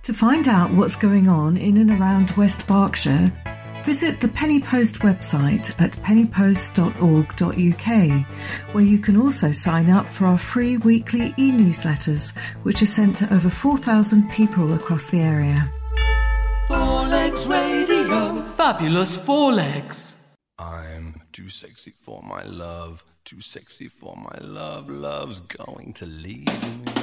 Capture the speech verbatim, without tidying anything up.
To find out what's going on in and around West Berkshire, visit the Penny Post website at penny post dot org dot U K, where you can also sign up for our free weekly e-newsletters, which are sent to over four thousand people across the area. Four Legs Radio. Fabulous Four Legs. I'm too sexy for my love, too sexy for my love, love's going to leave me.